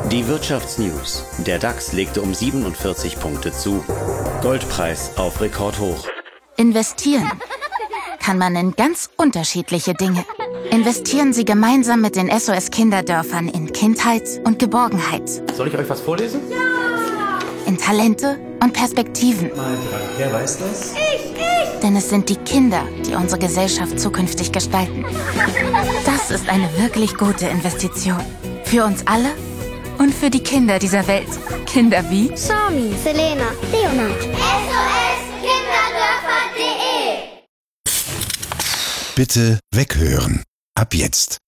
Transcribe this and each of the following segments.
Die Wirtschaftsnews. Der DAX legte um 47 Punkte zu. Goldpreis auf Rekordhoch. Investieren kann man in ganz unterschiedliche Dinge. Investieren Sie gemeinsam mit den SOS Kinderdörfern in Kindheit und Geborgenheit. Soll ich euch was vorlesen? Ja! In Talente und Perspektiven. Wer weiß das? Denn es sind die Kinder, die unsere Gesellschaft zukünftig gestalten. Das ist eine wirklich gute Investition. Für uns alle und für die Kinder dieser Welt. Kinder wie Sami, Selena, Leonard. SOS-Kinderdörfer.de Bitte weghören. Ab jetzt.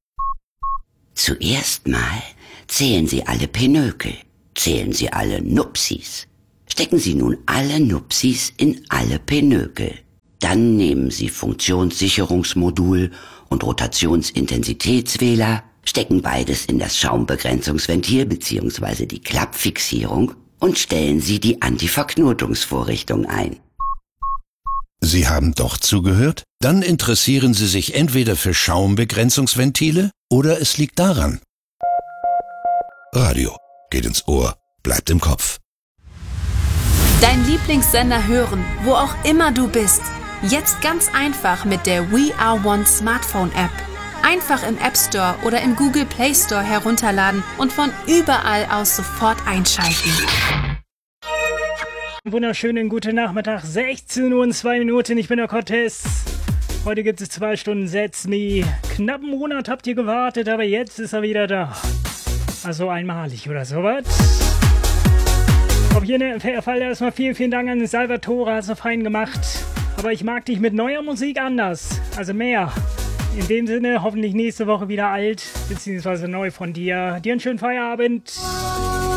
Zuerst mal zählen Sie alle Pinökel. Zählen Sie alle Nupsis. Stecken Sie nun alle Nupsis in alle Pinökel. Dann nehmen Sie Funktionssicherungsmodul und Rotationsintensitätswähler, stecken beides in das Schaumbegrenzungsventil bzw. die Klappfixierung und stellen Sie die Antiverknotungsvorrichtung ein. Sie haben doch zugehört? Dann interessieren Sie sich entweder für Schaumbegrenzungsventile oder es liegt daran. Radio geht ins Ohr, bleibt im Kopf. Dein Lieblingssender hören, wo auch immer du bist. Jetzt ganz einfach mit der We Are One Smartphone-App. Einfach im App Store oder im Google Play Store herunterladen und von überall aus sofort einschalten. Wunderschönen guten Nachmittag, 16:02 Uhr, ich bin der Cortez. Heute gibt es 2 Stunden That's Me. Knapp einen Monat habt ihr gewartet, aber jetzt ist er wieder da. Also einmalig oder sowas. Auf jeden Fall erstmal vielen Dank an Salvatore, hast du fein gemacht. Aber ich mag dich mit neuer Musik anders, also mehr. In dem Sinne, hoffentlich nächste Woche wieder alt, beziehungsweise neu von dir. Dir einen schönen Feierabend.